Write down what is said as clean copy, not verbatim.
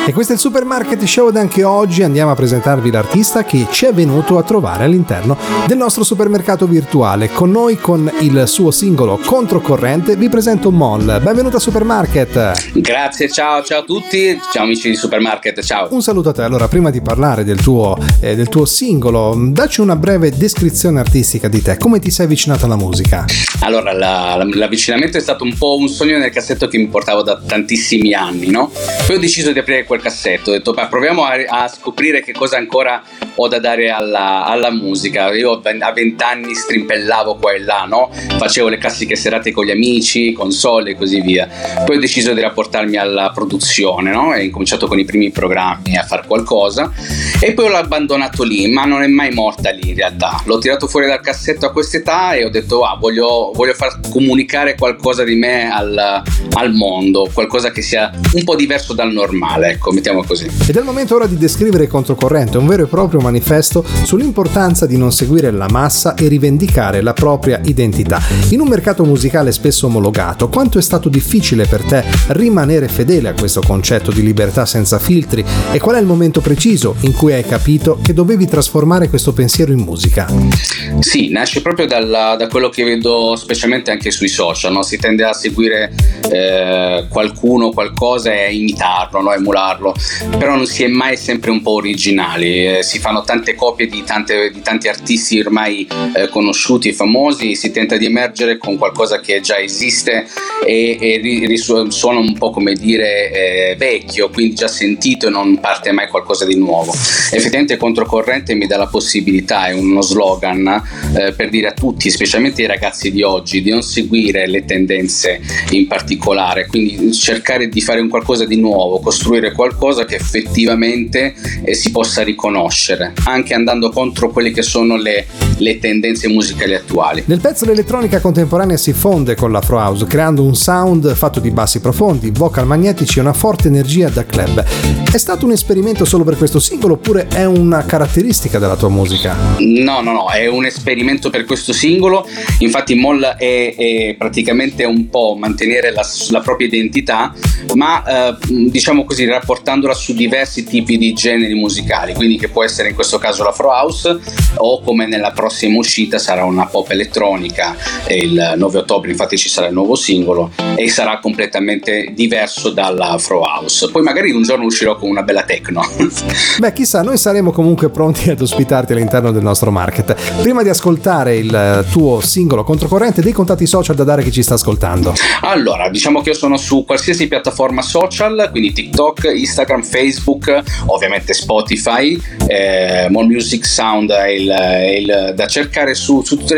E questo è il Supermarket Show ed anche oggi andiamo a presentarvi l'artista che ci è venuto a trovare all'interno del nostro supermercato virtuale. Con noi, con il suo singolo Controcorrente, vi presento Moll. Benvenuto a Supermarket. Grazie, ciao a tutti, ciao amici di Supermarket, ciao. Un saluto a te. Allora, prima di parlare del tuo singolo, dacci una breve descrizione artistica di te. Come ti sei avvicinato alla musica? Allora, l'avvicinamento è stato un po' un sogno nel cassetto che mi portavo da tantissimi anni, no? Poi ho deciso di aprire quel cassetto, ho detto proviamo a scoprire che cosa ancora ho da dare alla musica. Io a 20 anni strimpellavo qua e là, no? Facevo le classiche serate con gli amici, console e così via. Poi ho deciso di rapportarmi alla produzione, no? E ho incominciato con i primi programmi a fare qualcosa e poi l'ho abbandonato lì, ma non è mai morta lì in realtà. L'ho tirato fuori dal cassetto a quest'età e ho detto voglio far comunicare qualcosa di me al mondo, qualcosa che sia un po' diverso dal normale, ecco, mettiamo così. Ed è il momento ora di descrivere Controcorrente, un vero e proprio manifesto sull'importanza di non seguire la massa e rivendicare la propria identità. In un mercato musicale spesso omologato, quanto è stato difficile per te rimanere fedele a questo concetto di libertà senza filtri e qual è il momento preciso in cui hai capito che dovevi trasformare questo pensiero in musica? Sì, nasce proprio da quello che vedo specialmente anche sui social, no? Si tende a seguire qualcuno, qualcosa e a imitarlo, no? Emularlo, però non si è mai sempre un po' originali, si fanno tante copie di tanti artisti ormai conosciuti e famosi, si tenta di emergere con qualcosa che già esiste e suona un po' come dire vecchio, quindi già sentito, e non parte mai qualcosa di nuovo. Effettivamente Controcorrente mi dà la possibilità, è uno slogan per dire a tutti, specialmente ai ragazzi di oggi, di non seguire le tendenze in particolare, quindi cercare di fare un qualcosa di nuovo, costruire qualcosa che effettivamente si possa riconoscere, anche andando contro quelle che sono le tendenze musicali attuali. Nel pezzo l'elettronica contemporanea si fonde con l'Afro House, creando un sound fatto di bassi profondi, vocal magnetici e una forte energia da club. È stato un esperimento solo per questo singolo oppure è una caratteristica della tua musica? No, è un esperimento per questo singolo. Infatti Moll è praticamente un po' mantenere la propria identità, ma diciamo così, rapportandola su diversi tipi di generi musicali, quindi che può essere in questo caso l'Afro House o, come nella prossima uscita, sarà una pop elettronica, il 9 ottobre infatti ci sarà il nuovo singolo e sarà completamente diverso dall'Afro House. Poi magari un giorno uscirò con una bella techno. Beh, chissà, noi saremo comunque pronti ad ospitarti all'interno del nostro market. Prima di ascoltare il tuo singolo Controcorrente, dei contatti social da dare a chi ci sta ascoltando. Allora, diciamo che io sono su qualsiasi piattaforma social, quindi TikTok, Instagram, Facebook, ovviamente Spotify, Moll Music Sound è il da cercare su tutte